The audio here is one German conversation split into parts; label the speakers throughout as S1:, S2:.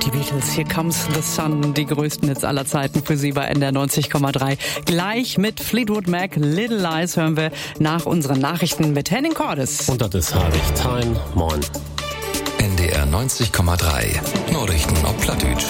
S1: die Beatles. Here comes the sun. Die größten Hits aller Zeiten für Sie bei NDR 90,3. Gleich mit Fleetwood Mac, Little Lies hören wir nach unseren Nachrichten mit Henning Cordes.
S2: Und das ist Harvey Time. Moin.
S3: NDR 90,3. Nachrichten auf Plattdeutsch.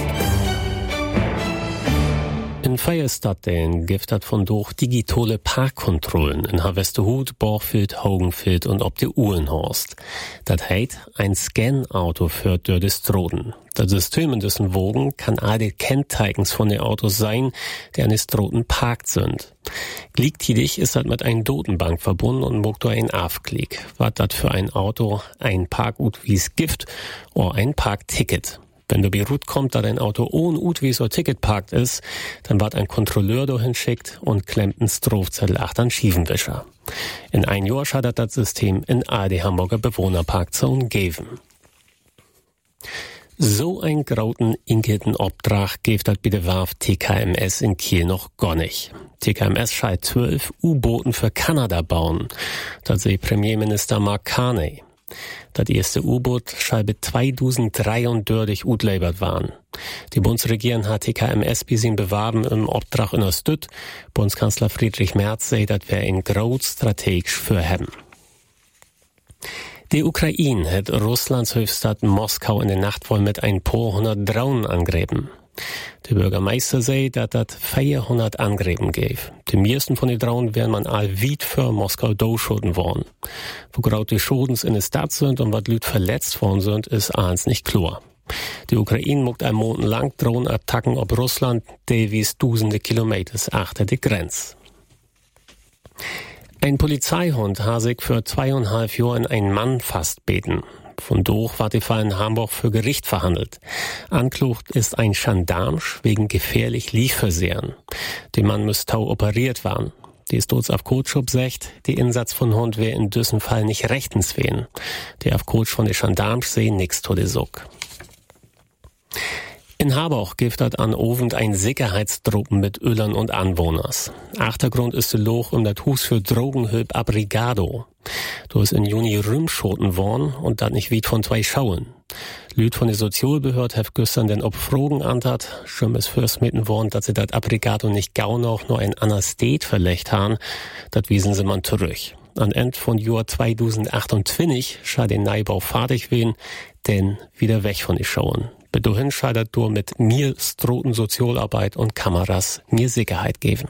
S2: In Feierstadtdelen gibt es von durch digitale Parkkontrollen in Harvesterhut, Borgfeld, Hogenfeld und ob der Uhlenhorst. Das heißt, ein Scan-Auto führt durch die Stroden. Das System in dessen Wogen kann alle Kennzeichens von den Autos sein, die an den Stroden parkt sind. Gleichzeitig ist das mit einer Datenbank verbunden und macht durch einen Aufklick, was das für ein Auto ein Parkutwies gibt oder ein Parkticket. Wenn du bei Rut kommt, da dein Auto ohne Utwies oder Ticket parkt ist, dann wird ein Kontrolleur dahin schickt und klemmt einen Strafzettel achter an Schiefenwischer. In ein Jahr hat das System in all die Hamburger Bewohnerparkzonen geben. So ein grauten inkelten Obdrach gibt das bei der Werft TKMS in Kiel noch gar nicht. TKMS scheilt 12 U-Booten für Kanada bauen. Das sieht Premierminister Mark Carney. Das erste U-Boot schall bis 2033 utleibert waren. Die Bundesregierung hat TKMS bis ihn beworben im Obdrach unterstützt. Bundeskanzler Friedrich Merz sagt, das wäre ein groß strategisch für haben. Die Ukraine hat Russlands Hauptstadt Moskau in der Nacht wohl mit ein paar hundert Drohnen angegriffen. Der Bürgermeister sagt, dass das 400 Angriffen gäbe. Die meisten von den Drohnen wären man all weit für Moskau durchschoten worden. Wo gerade die Schadens in der Stadt sind und was Leute verletzt worden sind, ist eins nicht klar. Die Ukraine muckt ein Monat lang Drohnenattacken ob Russland, die wies tausende Kilometer achter die Grenze. Ein Polizeihund hat sich für 2,5 Jahre einen Mann fastbeten. Von durch war der Fall in Hamburg für Gericht verhandelt. Anklagt ist ein Gendarm wegen gefährlich Liefversehren. Der Mann müsste operiert werden. Die ist dort auf Coachschub sagt, die Insatz von Hund wäre in diesem Fall nicht rechtens wehen. Der auf Coach von der Gendarms sehen nix zu der Suck. In Harburg gibt es an Ovend ein Sicherheitstruppen mit Öllern und Anwohners. Achtergrund ist der Loch um das Hus für Drogenhilfe Abrigado. Du ist in Juni rümschoten worden und das nicht weit von 2 Schauen. Lüd von der Sozialbehörde hat gestern den Obfrogen antrat. Schon ist fürst mitten worden, dass sie das Abrigado nicht gau noch nur ein Anastet verlegt haben. Das wiesen sie man zurück. An Ende von Jahr 2028 schall den Neubau fertig werden, denn wieder weg von den Schauen. Bedohin scheitert du mit mir Stroten Sozialarbeit und Kameras mir Sicherheit geben.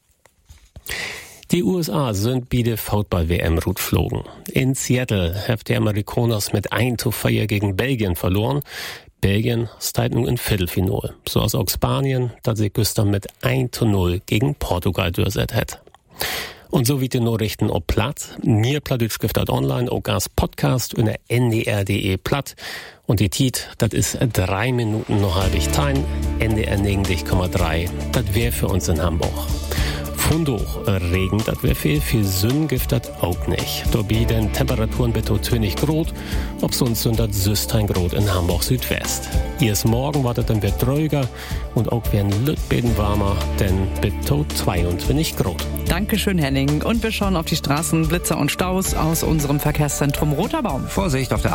S2: Die USA sind bei der Football-WM geflogen. In Seattle hat die Amerikaners mit 1:4 gegen Belgien verloren. Belgien steht nun im Viertelfinale. So als auch Spanien, das sich gestern mit 1:0 gegen Portugal durchgesetzt hat. Und so wie die Nachrichten auf Platt. Mir Plattdeutsch gibt das online auch als Podcast in der ndr.de Platt. Und die Tiet, das ist 3 Minuten noch halbig Time. NDR 90,3. Das wäre für uns in Hamburg. Von durch Regen, das wäre viel Sünn gibt das auch nicht. Dabei den Temperaturen bitte tönig grot, ob sonst sind das 16 Grad in Hamburg Südwest. Erst morgen war das dann wird dröger und auch werden Lütbeten warmer, denn bitte 22 Grad.
S1: Dankeschön, Henning. Und wir schauen auf die Straßen, Blitzer und Staus aus unserem Verkehrszentrum Roter Baum.
S4: Vorsicht auf der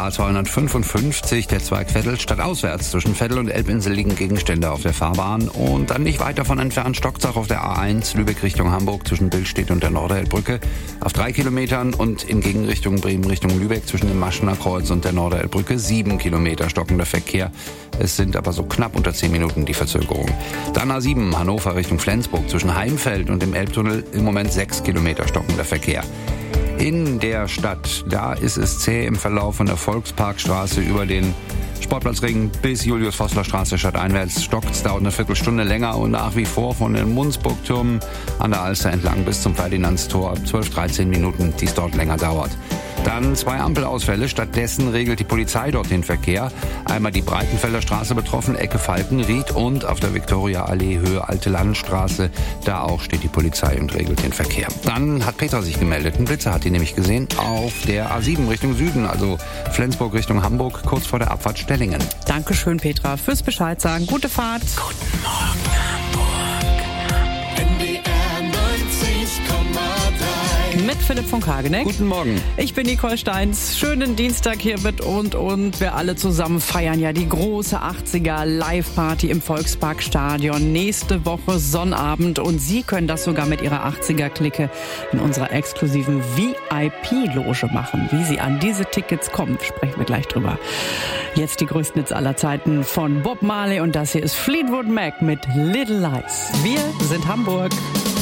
S4: A255, der Zweig Veddel, stadtauswärts. Zwischen Veddel und Elbinsel liegen Gegenstände auf der Fahrbahn. Und dann nicht weit davon entfernt Stockzach auf der A1, Lübeck Richtung Hamburg, zwischen Billstedt und der Norderelbbrücke. Auf 3 Kilometern und in Gegenrichtung Bremen Richtung Lübeck zwischen dem Maschener Kreuz und der Norderelbbrücke 7 Kilometer stockender Verkehr. Es sind aber so knapp unter 10 Minuten die Verzögerung. Dann A7 Hannover Richtung Flensburg zwischen Heimfeld und dem Elbtunnel im Moment 6 Kilometer stockender Verkehr. In der Stadt, da ist es zäh im Verlauf von der Volksparkstraße über den Sportplatzring bis Julius-Vossler-Straße stadteinwärts stockt's, dauert eine Viertelstunde länger und nach wie vor von den Munzburgtürmen an der Alster entlang bis zum Ferdinandstor 12-13 Minuten, die es dort länger dauert. Dann 2 Ampelausfälle. Stattdessen regelt die Polizei dort den Verkehr. Einmal die Breitenfelder Straße betroffen, Ecke Falkenried, und auf der Viktoria-Allee Höhe Alte Landstraße. Da auch steht die Polizei und regelt den Verkehr. Dann hat Petra sich gemeldet. Ein Blitzer hat die nämlich gesehen auf der A7 Richtung Süden, also Flensburg Richtung Hamburg, kurz vor der Abfahrt Stellingen.
S1: Dankeschön, Petra, fürs Bescheid sagen. Gute Fahrt.
S5: Guten Morgen, Hamburg. NDR 90,3.
S1: mit Philipp von Kageneck.
S4: Guten Morgen.
S1: Ich bin Nicole Steins. Schönen Dienstag hier mit und wir alle zusammen feiern ja die große 80er Live-Party im Volksparkstadion. Nächste Woche Sonnabend und Sie können das sogar mit Ihrer 80er-Clique in unserer exklusiven VIP-Loge machen. Wie Sie an diese Tickets kommen, sprechen wir gleich drüber. Jetzt die größten Hits aller Zeiten von Bob Marley und das hier ist Fleetwood Mac mit Little Lies. Wir sind Hamburg.